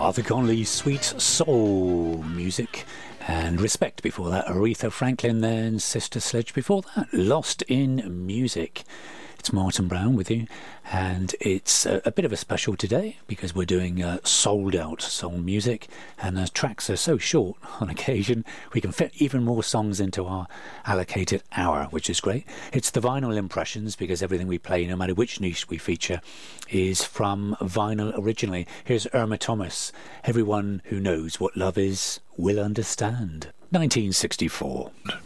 Arthur Conley, Sweet Soul music, and Respect before that, Aretha Franklin, then Sister Sledge before that, Lost in Music. It's Martin Brown with you, and it's a bit of a special today because we're doing sold out soul music, and the tracks are so short on occasion we can fit even more songs into our allocated hour, which is great. It's the vinyl impressions because everything we play, no matter which niche we feature, is from vinyl originally. Here's Irma Thomas. Everyone who knows what love is will understand. 1964.